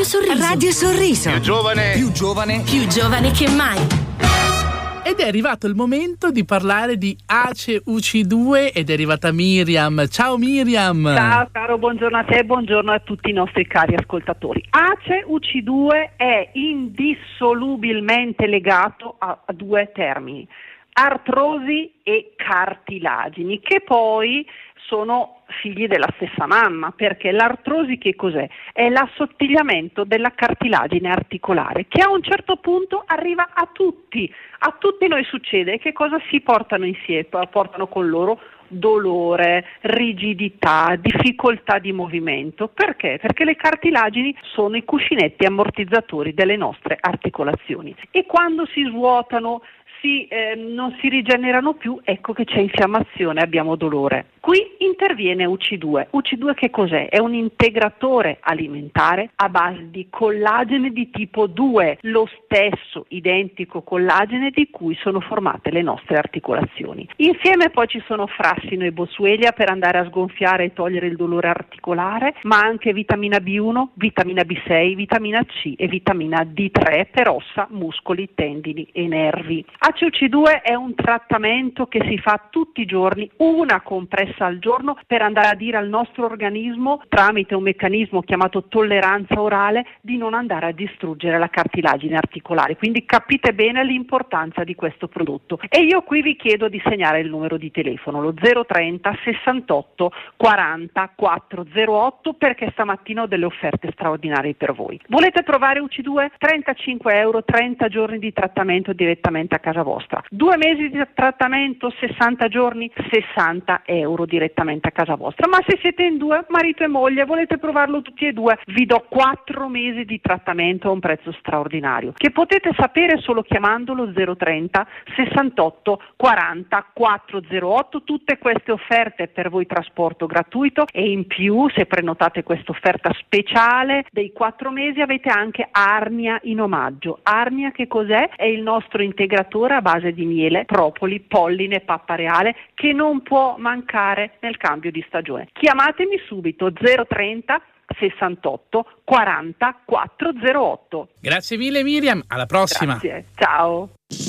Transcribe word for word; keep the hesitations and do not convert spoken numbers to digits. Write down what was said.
Sorriso. Radio Sorriso. Più giovane. Più giovane. Più giovane che mai. Ed è arrivato il momento di parlare di A C E U C due ed è arrivata Miriam. Ciao Miriam. Ciao caro, buongiorno a te e buongiorno a tutti i nostri cari ascoltatori. A C E U C due è indissolubilmente legato a, a due termini: artrosi e cartilagini, che poi sono figli della stessa mamma, perché l'artrosi che cos'è? È l'assottigliamento della cartilagine articolare, che a un certo punto arriva a tutti, a tutti noi succede. Che cosa si portano insieme? Portano con loro dolore, rigidità, difficoltà di movimento. Perché? Perché le cartilagini sono i cuscinetti ammortizzatori delle nostre articolazioni e quando si svuotano, si, eh, non si rigenerano più, ecco che c'è infiammazione, abbiamo dolore. Qui interviene U C due. U C due che cos'è? È un integratore alimentare a base di collagene di tipo due, lo stesso identico collagene di cui sono formate le nostre articolazioni. Insieme poi ci sono frassino e boswellia per andare a sgonfiare e togliere il dolore articolare, ma anche vitamina B uno, vitamina B sei, vitamina C e vitamina D tre per ossa, muscoli, tendini e nervi. A C E U C due è un trattamento che si fa tutti i giorni, una compressa al giorno, per andare a dire al nostro organismo, tramite un meccanismo chiamato tolleranza orale, di non andare a distruggere la cartilagine articolare. Quindi capite bene l'importanza di questo prodotto. E io qui vi chiedo di segnare il numero di telefono, lo zero trenta sessantotto quaranta quattrocentotto, perché stamattina ho delle offerte straordinarie per voi. Volete provare U C due? trentacinque euro, trenta giorni di trattamento direttamente a casa vostra. Due mesi di trattamento, sessanta giorni, sessanta euro direttamente a casa vostra. Ma se siete in due, marito e moglie, volete provarlo tutti e due, vi do quattro mesi di trattamento a un prezzo straordinario, che potete sapere solo chiamandolo zero trenta sessantotto quaranta quattrocentotto. Tutte queste offerte per voi trasporto gratuito e in più, se prenotate questa offerta speciale dei quattro mesi, avete anche Arnia in omaggio. Arnia che cos'è? È il nostro integratore a base di miele, propoli, polline e pappa reale, che non può mancare nel cambio di stagione. Chiamatemi subito zero trenta sessantotto quaranta quattrocentotto. Grazie mille Miriam, alla prossima. Grazie, ciao.